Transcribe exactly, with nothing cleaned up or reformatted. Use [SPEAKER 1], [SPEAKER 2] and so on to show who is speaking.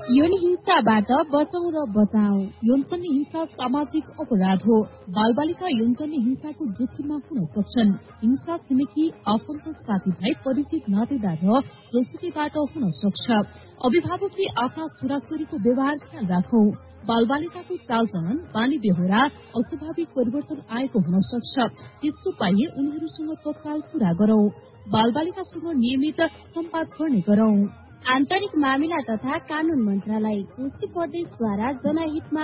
[SPEAKER 1] यौन हिंसाबाट बचाउ र बचाऊ। यौनजन्य हिंसा सामाजिक अपराध हो। बालबालिका यौनजन्य हिंसाको जोखिममा हुन सक्छन्। हिंसा छिमेकी आफन्त साथीभाइ परिचित नातेदार र जोसुकीबाट हुन सक्छ। अभिभावकले आफ्ना छोराछोरीको व्यवहार ख्याल राखौं। बालबालिकाको चालचलन बानी बेहोरा अस्वाभाविक परिवर्तन आएको हुन सक्छ। त्यस्तो पाइए उनीहरूसँग तत्काल कुरा गरौं। बालबालिकासँग नियमित सम्वाद गर्ने गरौं।
[SPEAKER 2] आन्तरिक मामिला तथा कानून मन्त्रालय, कोशी प्रदेशद्वारा जनहितमा